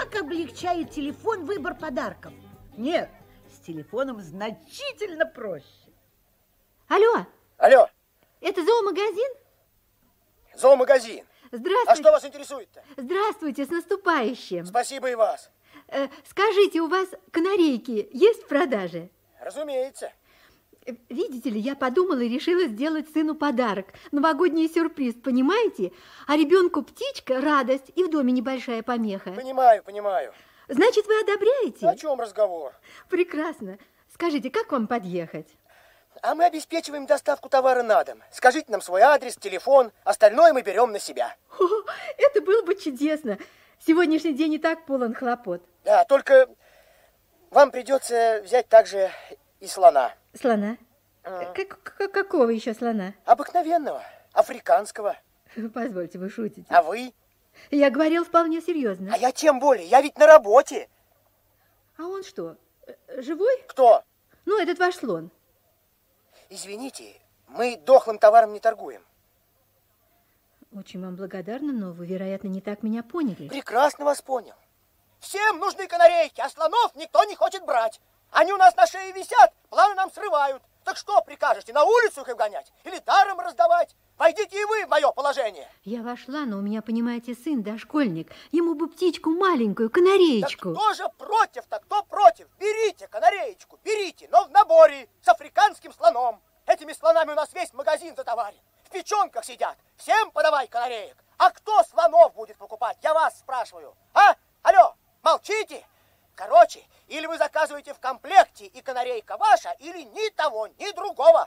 как облегчает телефон выбор подарков? Нет, с телефоном значительно проще. Алло. Алло. Это зоомагазин? Зоомагазин. Здравствуйте. А что вас интересует-то? Здравствуйте, с наступающим. Спасибо и вас. Скажите, у вас канарейки есть в продаже? Разумеется. Видите ли, я подумала и решила сделать сыну подарок. Новогодний сюрприз, понимаете? А ребенку птичка – радость, и в доме небольшая помеха. Понимаю, понимаю. Значит, вы одобряете? О чем разговор? Прекрасно. Скажите, как вам подъехать? А мы обеспечиваем доставку товара на дом. Скажите нам свой адрес, телефон, остальное мы берем на себя. Это было бы чудесно. Сегодняшний день и так полон хлопот. Да, только вам придется взять также и слона. Слона? Какого еще слона? Обыкновенного, африканского. Позвольте, вы шутите. А вы? Я говорил вполне серьезно. А я тем более, я ведь на работе. А он что, живой? Кто? Ну, этот ваш слон. Извините, мы дохлым товаром не торгуем. Очень вам благодарна, но вы, вероятно, не так меня поняли. Прекрасно вас понял. Всем нужны канарейки, а слонов никто не хочет брать. Они у нас на шее висят, планы нам срывают. Так что прикажете, на улицу их гонять или даром раздавать? Войдите и вы в мое положение. Я вошла, но у меня, понимаете, сын дошкольник. Ему бы птичку маленькую, канареечку. Так кто же против-то, кто против? Берите канареечку, берите, но в наборе с африканским слоном. Этими слонами у нас весь магазин затоварен. В печенках сидят. Всем подавай канареек. А кто слонов будет покупать? Я вас спрашиваю. А? Алло, молчите? Короче, или вы заказываете в комплекте, и канарейка ваша, или ни того, ни другого.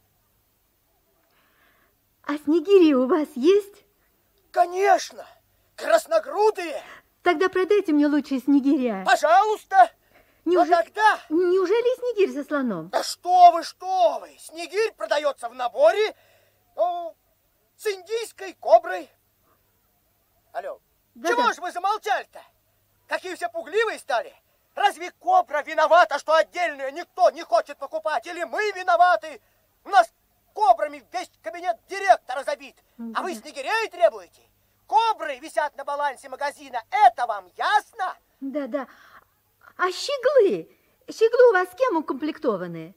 А снегири у вас есть? Конечно, красногрудые. Тогда продайте мне лучше снегиря. Пожалуйста. Но когда? Неужели снегирь со слоном? Да что вы, что вы. Снегирь продается в наборе с индийской коброй. Алло, чего ж вы замолчали-то? Какие все пугливые стали? Разве кобра виновата, что отдельную никто не хочет покупать? Или мы виноваты? У нас кобрами весь кабинет директора забит. А вы снегирей требуете? Кобры висят на балансе магазина. Это вам ясно? Да. А щеглы? Щеглы у вас с кем укомплектованы?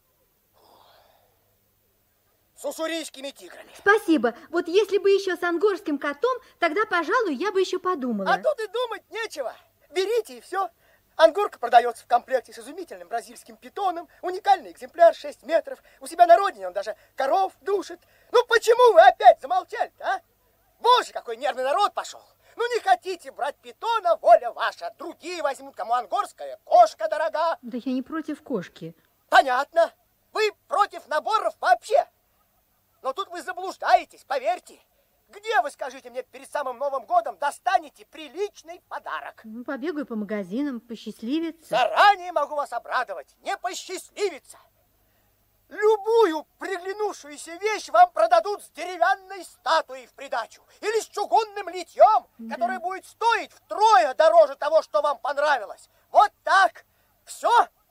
С уссурийскими тиграми. Спасибо. Вот если бы еще с ангорским котом, тогда, пожалуй, я бы еще подумала. А тут и думать нечего. Берите и все. Ангорка продается в комплекте с изумительным бразильским питоном. Уникальный экземпляр, 6 метров. У себя на родине он даже коров душит. Ну почему вы опять замолчали-то, а? Боже, какой нервный народ пошел. Ну не хотите брать питона, воля ваша. Другие возьмут, кому ангорская кошка дорога. Да я не против кошки. Понятно. Вы против наборов вообще. Но тут вы заблуждаетесь, поверьте. Где вы, скажите мне, перед самым Новым годом достанете приличный подарок? Ну, побегаю по магазинам, посчастливиться. Заранее могу вас обрадовать, не посчастливиться. Любую приглянувшуюся вещь вам продадут с деревянной статуей в придачу. Или с чугунным литьем, которое будет стоить втрое дороже того, что вам понравилось. Вот так. Все.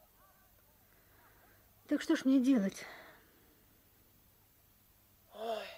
Так что ж мне делать? Ой.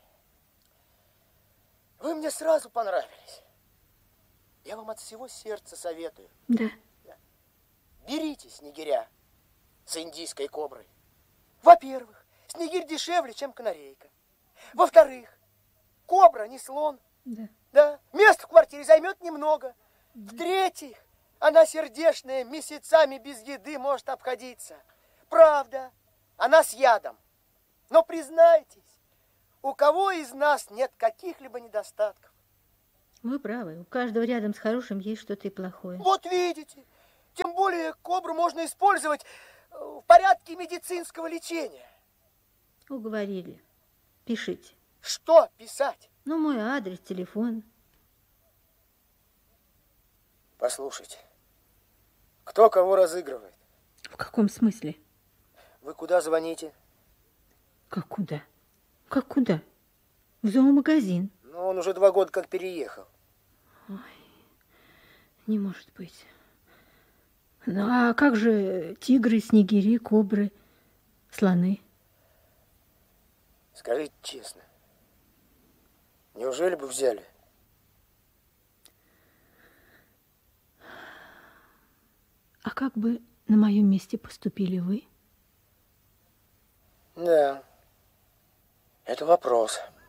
Вы мне сразу понравились. Я вам от всего сердца советую. Да. Берите снегиря с индийской коброй. Во-первых, снегирь дешевле, чем канарейка. Во-вторых, кобра не слон. Да. Места в квартире займет немного. В-третьих, она сердечная, месяцами без еды может обходиться. Правда, она с ядом. Но признайтесь, у кого из нас нет каких-либо недостатков? Вы правы, у каждого рядом с хорошим есть что-то и плохое. Вот видите, тем более кобру можно использовать в порядке медицинского лечения. Уговорили. Пишите. Что писать? Ну, мой адрес, телефон. Послушайте, кто кого разыгрывает? В каком смысле? Вы куда звоните? Как куда? Как куда? В зоомагазин. Ну, он уже 2 года как переехал. Ой, не может быть. Ну, а как же тигры, снегири, кобры, слоны? Скажите честно, неужели бы взяли? как бы на моем месте поступили вы? Да, это вопрос.